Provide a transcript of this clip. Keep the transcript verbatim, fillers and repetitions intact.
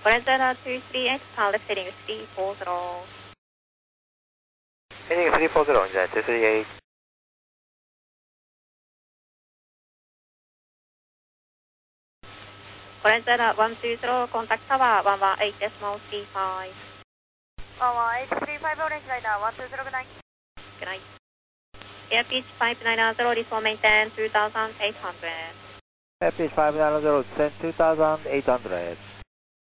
Korean two three eight, pilot heading three four zero. Heading three four zero, India two three eight. Korean one two zero, contact tower one one eight decimal three five. one one eight three five, orange liner one two zero, good night. Good night. Air pitch five nine zero, this will maintain two thousand eight hundred. Air pitch five nine zero, descend two thousand eight hundred.